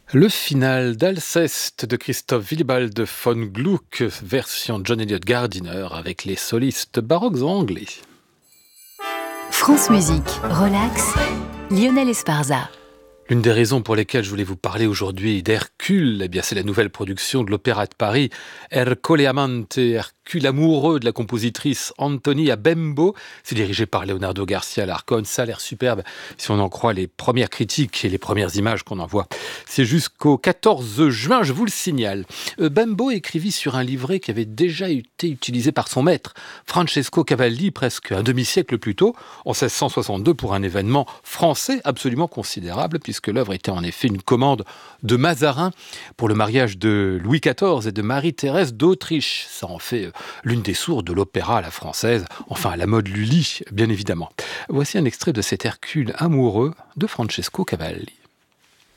Le final d'Alceste de Christoph Willibald von Gluck, version John Eliot Gardiner avec les solistes baroques anglais. France Musique, relax, Lionel Esparza. L'une des raisons pour lesquelles je voulais vous parler aujourd'hui d'Hercule, c'est la nouvelle production de l'Opéra de Paris, Ercole Amante, Hercule amoureux de la compositrice Antonia Bembo. C'est dirigé par Leonardo Garcia Alarcón. Ça a l'air superbe si on en croit les premières critiques et les premières images qu'on en voit. C'est jusqu'au 14 juin, je vous le signale. Bembo écrivit sur un livret qui avait déjà été utilisé par son maître, Francesco Cavalli, presque un demi-siècle plus tôt, en 1662, pour un événement français absolument considérable, puisque l'œuvre était en effet une commande de Mazarin pour le mariage de Louis XIV et de Marie-Thérèse d'Autriche. Ça en fait l'une des sources de l'opéra à la française, enfin à la mode Lully, bien évidemment. Voici un extrait de cet Hercule amoureux de Francesco Cavalli.